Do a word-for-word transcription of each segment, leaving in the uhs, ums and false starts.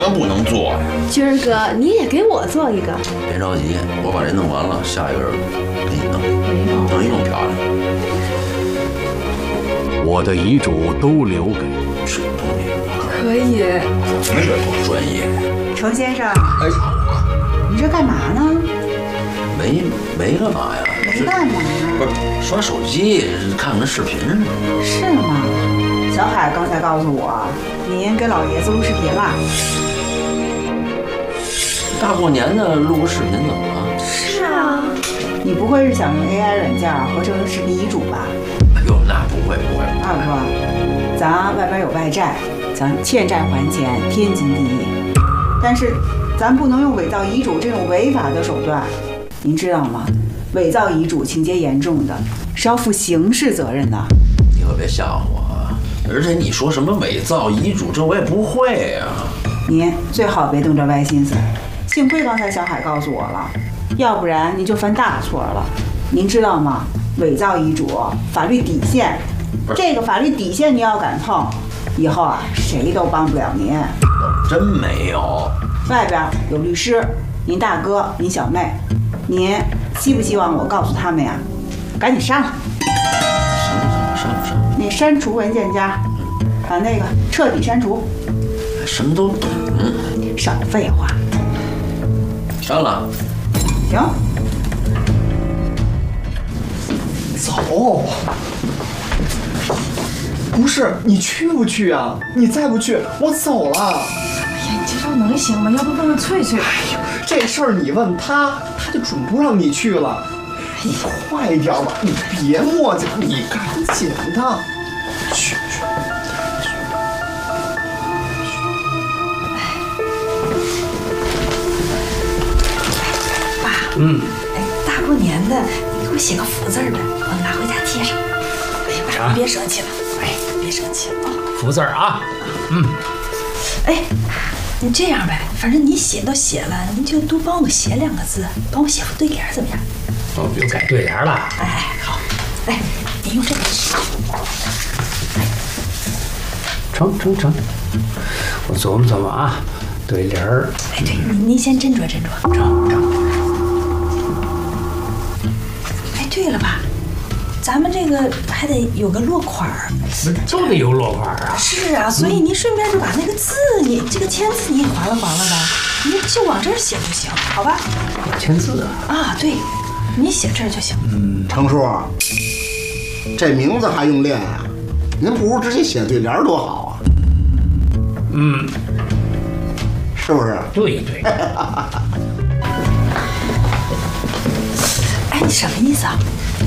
么不能做呀？ 军儿哥，你也给我做一个。 别着急，我把这弄完了，下一个人给你弄，弄一弄漂亮。 我的遗嘱都留给这东西可以。 没这多专业。 程先生，哎，你这干嘛呢？ 没没干嘛呀？ 没干嘛呀？ 不是刷手机，看看视频似的。 是吗？小海刚才告诉我，您给老爷子录视频了。 大过年的录个视频怎么了？ 是啊。 你不会是想用 A I 软件合成视频遗嘱吧？ 哎呦，那不会不会。 二哥，咱外边有外债，咱欠债还钱天经地义。但是，咱不能用伪造遗嘱这种违法的手段，您知道吗？伪造遗嘱情节严重的，是要负刑事责任的。 你可别吓唬我啊！而且你说什么伪造遗嘱，这我也不会呀、啊。 您最好别动这歪心思。幸亏刚才小海告诉我了，要不然您就犯大错了。您知道吗？伪造遗嘱法律底线，这个法律底线你要敢碰，以后啊谁都帮不了您。 真没有。 外边有律师，您大哥，您小妹，您希不希望我告诉他们呀？赶紧删了。 删了删了删了。 你删除文件夹，把那个彻底删除。 什么都懂。 少废话。 删了。 行。 走。不是你去不去啊？你再不去，我走了。 哎呀，你这招能行吗？要不问问翠翠吧。 哎呦，这事儿你问他，他就准不让你去了。你快一点吧，你别磨叽，你赶紧的。去去。 爸，嗯，哎，大过年的，你给我写个福字呗，我拿回家贴上。哎呀，爸，别生气了，哎，别生气了啊。 福字啊，嗯。 哎，你这样呗，反正你写都写了，你就多帮我写两个字，帮我写副对联怎么样？ 哦，又改对联了。 哎，好，哎，你用这个写。 成成成，我琢磨琢磨啊，对联儿。 哎，对，您您先斟酌斟酌。 成成。 哎，对了吧，咱们这个还得有个落款儿。 都得有落款啊。 是啊，所以您顺便就把那个字，你这个签字你划拉划拉的，您就往这儿写就行，好吧？ 我签字啊。 啊，对，你写这儿就行。 嗯，程叔，这名字还用练啊？您不如直接写对联多好啊！ 嗯， 是不是？ 对对。 哎，你什么意思啊？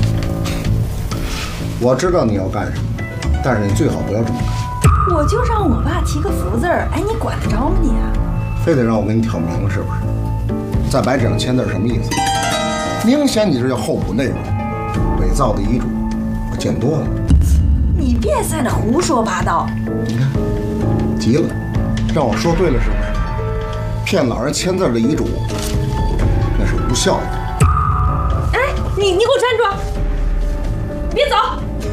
我知道你要干什么，但是你最好不要这么干。 我就让我爸提个福字儿，哎，你管得着吗你啊？ 非得让我给你挑明是不是？在白纸上签字什么意思？明显你这叫候补内容，伪造的遗嘱，我见多了。 你别在那胡说八道！ 你看，急了，让我说对了是不是？骗老人签字的遗嘱，那是无效的。 哎，你你给我站住！别走！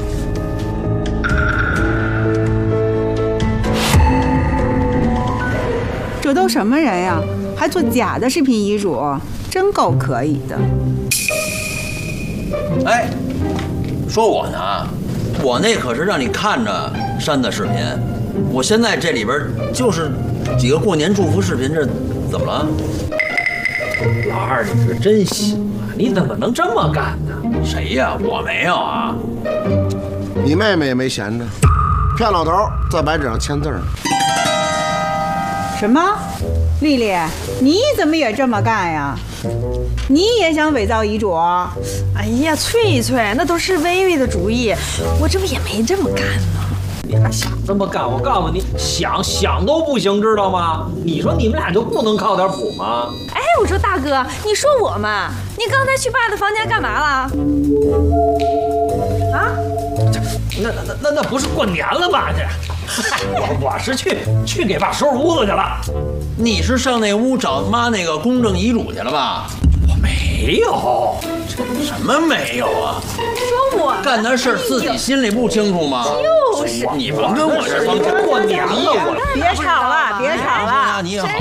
这都什么人呀？还做假的视频遗嘱，真够可以的。 哎，说我呢，我那可是让你看着删的视频，我现在这里边就是几个过年祝福视频，这怎么了？ 老二，你可真行啊！你怎么能这么干呢？ 谁呀？我没有啊。 你妹妹也没闲着，骗老头在白纸上签字呢。 什么？丽丽，你怎么也这么干呀？你也想伪造遗嘱？ 哎呀，翠翠，那都是薇薇的主意，我这不也没这么干吗？ 你还想这么干？我告诉你，想想都不行，知道吗？你说你们俩就不能靠点谱吗？ 哎，我说大哥，你说我嘛？你刚才去爸的房间干嘛了？啊？ 那那那那那不是过年了吗？这，我我是去去给爸收拾屋子去了。 你是上那屋找妈那个公证遗嘱去了吧？ 我没有， 什么没有啊？ 说我干的事儿自己心里不清楚吗？ 就是你甭跟我这儿装过年了，我别吵了，别吵了。 你也好。